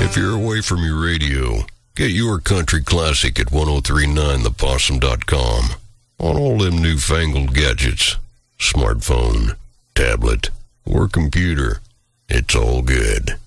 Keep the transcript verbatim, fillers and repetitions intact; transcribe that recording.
If you're away from your radio, get your country classic at ten thirty-nine the possum dot com. On all them newfangled gadgets, smartphone, tablet, or computer, it's all good.